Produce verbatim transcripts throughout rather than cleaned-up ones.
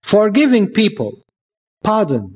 Forgiving people, pardon.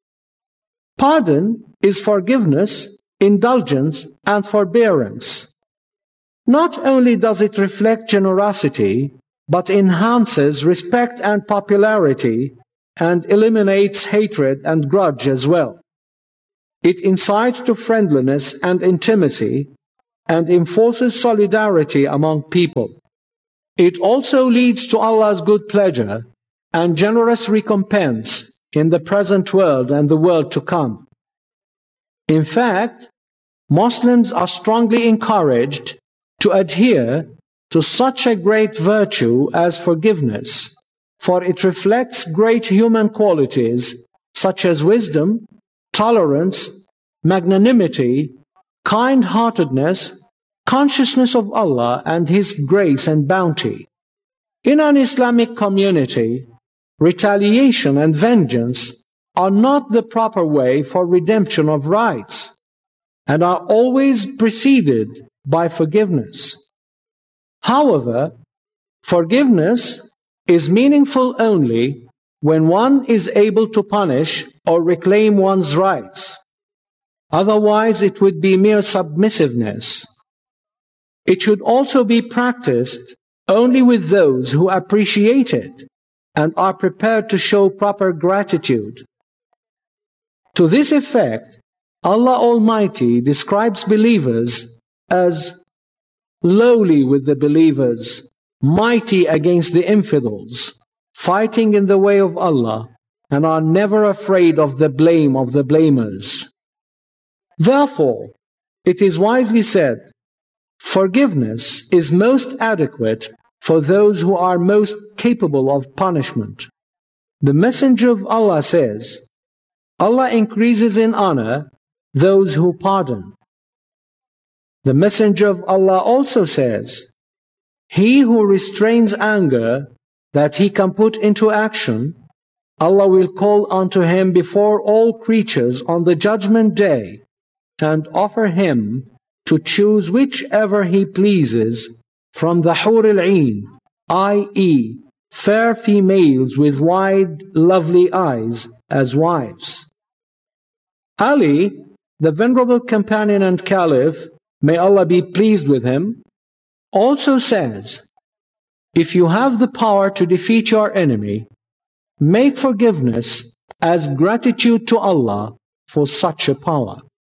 Pardon is forgiveness, indulgence, and forbearance. Not only does it reflect generosity, but enhances respect and popularity and eliminates hatred and grudge as well. It incites to friendliness and intimacy and enforces solidarity among people. It also leads to Allah's good pleasure and generous recompense in the present world and the world to come. In fact, Muslims are strongly encouraged to adhere to such a great virtue as forgiveness, for it reflects great human qualities such as wisdom, tolerance, magnanimity, kind-heartedness, consciousness of Allah and His grace and bounty. In an Islamic community, retaliation and vengeance are not the proper way for redemption of rights and are always preceded by forgiveness. However, forgiveness is meaningful only when one is able to punish or reclaim one's rights. Otherwise, it would be mere submissiveness. It should also be practiced only with those who appreciate it and are prepared to show proper gratitude. To this effect, Allah Almighty describes believers as lowly with the believers, mighty against the infidels, fighting in the way of Allah, and are never afraid of the blame of the blamers. Therefore, it is wisely said, forgiveness is most adequate for those who are most capable of punishment. The Messenger of Allah says, Allah increases in honor those who pardon. The Messenger of Allah also says, he who restrains anger that he can put into action, Allah will call unto him before all creatures on the judgment day and offer him to choose whichever he pleases from the Hur al-Ain, that is, fair females with wide, lovely eyes, as wives. Ali, the venerable companion and caliph, may Allah be pleased with him, also says, if you have the power to defeat your enemy, make forgiveness as gratitude to Allah for such a power.